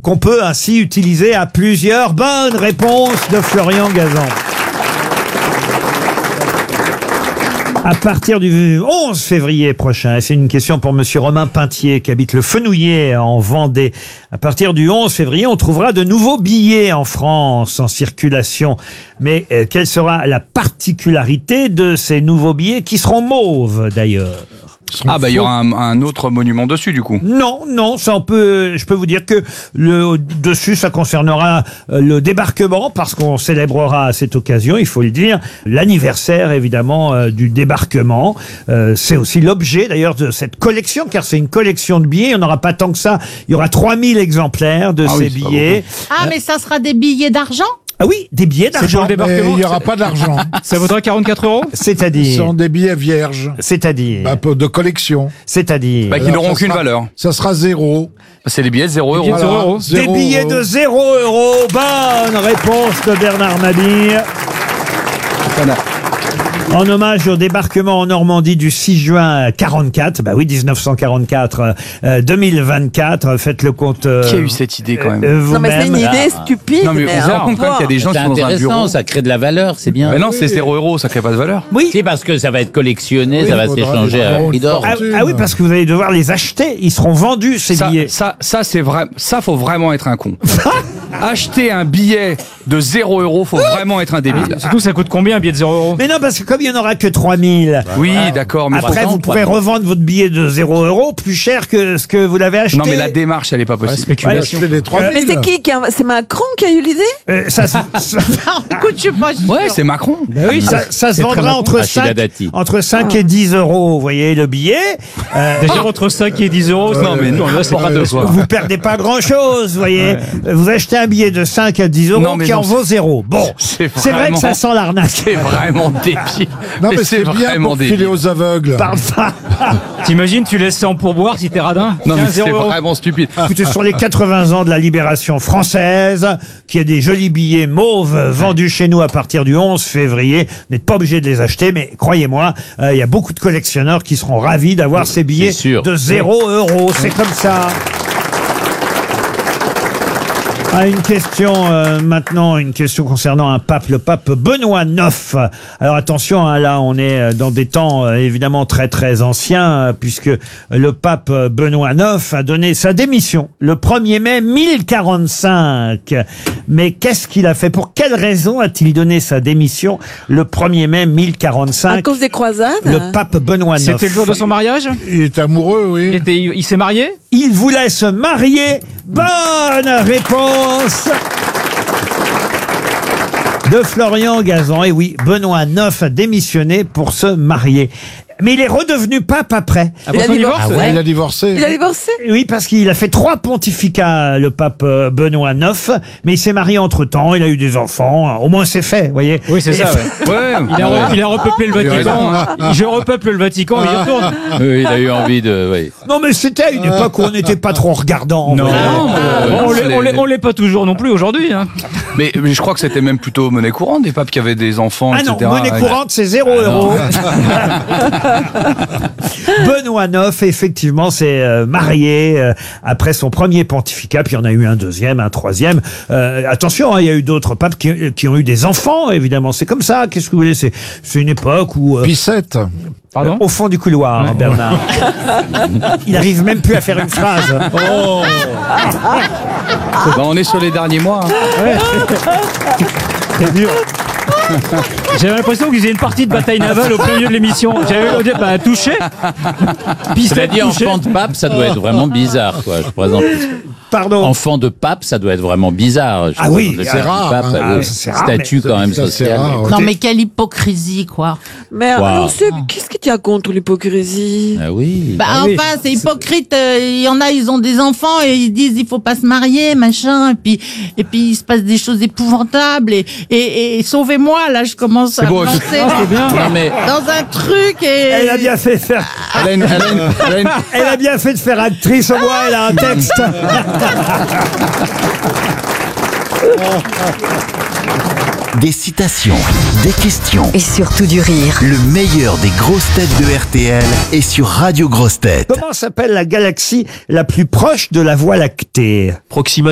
qu'on peut ainsi utiliser à plusieurs. Bonne réponse de Florian Gazan. À partir du 11 février prochain, et c'est une question pour monsieur Romain Pintier qui habite le Fenouillet en Vendée. À partir du 11 février, on trouvera de nouveaux billets en France en circulation. Mais quelle sera la particularité de ces nouveaux billets qui seront mauves d'ailleurs? Ah bah il y aura un autre monument dessus du coup. Non, ça je peux vous dire que le dessus ça concernera le débarquement parce qu'on célébrera à cette occasion, il faut le dire, l'anniversaire évidemment du débarquement. C'est aussi l'objet d'ailleurs de cette collection car c'est une collection de billets, il n'y en aura pas tant que ça, il y aura 3000 exemplaires de ces billets. Ah mais ça sera des billets d'argent? Ah oui, des billets d'argent. Il n'y aura pas d'argent. Ça vaudra 44 €? Ce C'est-à-dire sont des billets vierges. C'est-à-dire De collection. C'est-à-dire Bah, qui n'auront aucune valeur. Ça sera 0. C'est les billets de 0 €. Billets de 0 €. Des billets de 0 €. Bonne réponse de Bernard Mabille. En hommage au débarquement en Normandie du 6 juin 44, bah oui, 1944, 2024, faites le compte. Qui a eu cette idée quand même? Non, mais c'est une idée stupide. Non mais on se rend compte quand même qu'il y a des gens qui C'est sont dans un bureau. intéressant, ça crée de la valeur, c'est bien. Mais non, c'est 0 €, ça crée pas de valeur. Oui. C'est parce que ça va être collectionné, ça va s'échanger à prix d'or. Ah oui, parce que vous allez devoir les acheter. Ils seront vendus, ces billets. Ça c'est vrai. Ça faut vraiment être un con. Acheter un billet de 0 €, faut vraiment être un débile. Surtout, ça coûte combien un billet de 0 €? Mais non, parce que comme il n'y en aura que 3000, Oui, d'accord. Mais après, pourtant, vous pourrez revendre votre billet de 0 € plus cher que ce que vous l'avez acheté. non mais la démarche, elle est pas possible. Spéculation. Acheter les 3000. Mais c'est c'est Macron qui a eu l'idée? Écoute, je sais pas. Ouais, c'est Macron. Oui, ça se vendra entre 5 et 10 €, vous voyez, le billet. Déjà entre 5 et 10 €. Non mais non, là c'est pas de soi. Vous perdez pas grand-chose, vous voyez. Vous achetez un billet de 5 à 10 € Non, mais qui en non, vaut 0. Bon, c'est c'est vrai que ça sent l'arnaque. C'est vraiment débile. Non, mais c'est bien vraiment pour filer aux aveugles. Parle pas. T'imagines, tu laisses ça en pourboire si t'es radin? Non mais 15 c'est 0 €. vraiment stupide. Écoutez, sur les 80 ans de la libération française, qu'il y a des jolis billets mauves vendus chez nous à partir du 11 février. Vous n'êtes pas obligé de les acheter, mais croyez-moi, il y a beaucoup de collectionneurs qui seront ravis d'avoir ces billets de 0 €. C'est comme ça. Ah, une question maintenant, une question concernant un pape, le pape Benoît IX. Alors attention, hein, là on est dans des temps évidemment très très anciens, puisque le pape Benoît IX a donné sa démission le 1er mai 1045. Mais qu'est-ce qu'il a fait? Pour quelle raison a-t-il donné sa démission le 1er mai 1045? À cause des croisades? Le pape Benoît IX. C'était le jour de son mariage? Il est amoureux, oui. Il s'est marié? Il voulait se marier. Bonne réponse de Florian Gazan. Et oui, Benoît IX a démissionné pour se marier. Mais il est redevenu pape après. Après son divorce? Il a divorcé. Il a divorcé? Oui, parce qu'il a fait 3 pontificats, le pape Benoît IX, mais il s'est marié entre-temps, il a eu des enfants, au moins c'est fait, vous voyez. Oui, c'est ça, ouais. Ouais. Il a repeuplé le Vatican. Je repeuple le Vatican, il y retourne. Oui, il a eu envie de... Oui. Non, mais c'était une époque où on n'était pas trop regardant. Non, voyez. on l'est pas toujours non plus aujourd'hui. Hein. Mais je crois que c'était même plutôt monnaie courante des papes qui avaient des enfants, Ah etc. non, monnaie courante, c'est 0 €. Benoît IX, effectivement, s'est marié après son premier pontificat, puis il y en a eu un deuxième, un troisième. Attention, hein, il y a eu d'autres papes qui ont eu des enfants, évidemment. C'est comme ça. Qu'est-ce que vous voulez? C'est une époque où... Pissette. Pardon? Au fond du couloir, hein, Bernard. Il arrive même plus à faire une phrase. Oh. Bah, on est sur les derniers mois. Hein. C'est dur. J'avais l'impression qu'ils faisaient une partie de bataille navale au plein milieu de l'émission. J'avais dit, bah, touché. Cela dit, enfant de pape, ça doit être vraiment bizarre, quoi. Je présente. Pardon. Enfant de pape, ça doit être vraiment bizarre. Ah oui, c'est rare, Pape, hein. oui. C'est rare, Statut mais- quand même ça, c'est social. rare, ouais. Non, mais quelle hypocrisie, quoi. Mais alors, qu'est-ce que tu as contre l'hypocrisie? Ah oui. Bah, Ah oui. enfin, c'est hypocrite. Il y en a, ils ont des enfants et ils disent il faut pas se marier, machin. Et puis il se passe des choses épouvantables. Et sauvez-moi, là, je commence à beau, penser c'est bien. Non, mais dans un truc et... Elle a bien fait de faire... Elle a bien fait de faire actrice, au moins elle a un texte. Des citations, des questions. Et surtout du rire. Le meilleur des grosses têtes de RTL est sur Radio Grosses Têtes. Comment s'appelle la galaxie la plus proche de la Voie lactée? Proxima